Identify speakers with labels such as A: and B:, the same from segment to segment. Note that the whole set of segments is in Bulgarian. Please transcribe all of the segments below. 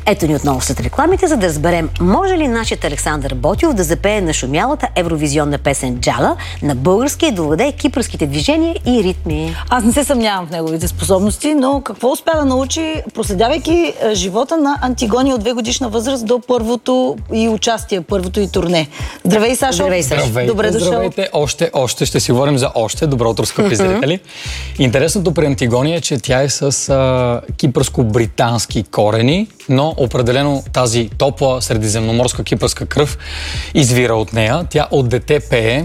A: Ето ни отново след рекламите, за да разберем, може ли нашият Александър Ботйов да запее на шумялата евровизионна песен Джала на български и да овладее кипърските движения и ритми.
B: Аз не се съмнявам в неговите способности, но какво успя да научи, проследявайки живота на Антигония от 2-годишна възраст до първото и участие, първото и турне. Здравей, Сашо!
A: Здравей, Сашо!
B: Добре дошъл!
C: Здравейте! Още ще си говорим за още. Добро утро, скъпи зрители! Интересното при Антигония е, че тя е с кипърско-британски корени, но определено тази топла средиземноморска кипърска кръв извира от нея. Тя от дете пее.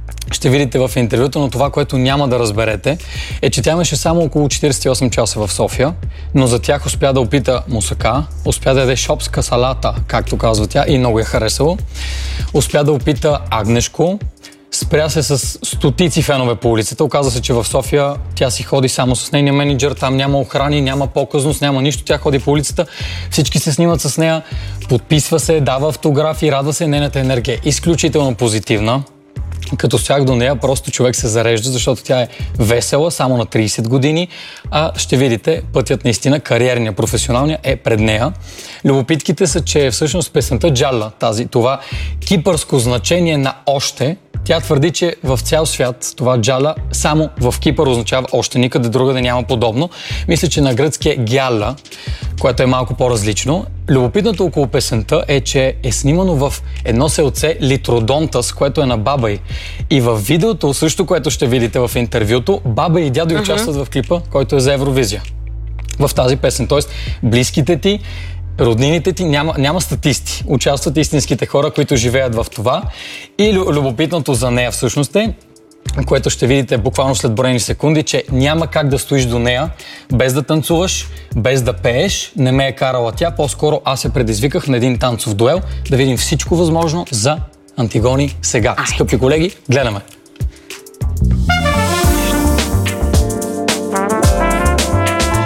C: Ще видите в интервюто, но това, което няма да разберете, е, че тя имаше само около 48 часа в София, но за тях успя да опита мусака, успя да яде шопска салата, както казва тя, и много я харесало. Успя да опита агнешко, спря се с стотици фенове по улицата. Оказва се, че в София тя си ходи само с нейния менеджер, там няма охрани, няма показност, няма нищо. Тя ходи по улицата, всички се снимат с нея, подписва се, дава автографи, радва се, нейната енергия е изключително позитивна. Като стях до нея, просто човек се зарежда, защото тя е весела, само на 30 години, а ще видите, пътят наистина, кариерния, професионалния е пред нея. Любопитките са, че всъщност песента Джалла, това кипърско значение на още, тя твърди, че в цял свят това Джалла само в Кипър означава още, никъде другаде няма подобно. Мисля, че на гръцки е Гялла, което е малко по-различно. Любопитното около песента е, че е снимано в едно селце Литродонтас, което е на баба й. И в видеото, също което ще видите в интервюто, баба и дядо участват в клипа, който е за Евровизия. В тази песен. Тоест, близките ти, роднините ти, няма статисти. Участват истинските хора, които живеят в това. И любопитното за нея всъщност е, което ще видите буквално след броени секунди, че няма как да стоиш до нея без да танцуваш, без да пееш. Не ме е карала тя, по-скоро аз се предизвиках на един танцов дуел да видим всичко възможно за Антигони сега. Скъпи колеги, гледаме!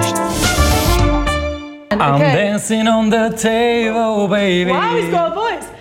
C: I'm dancing on the table, baby.
B: Wow, he's got a voice!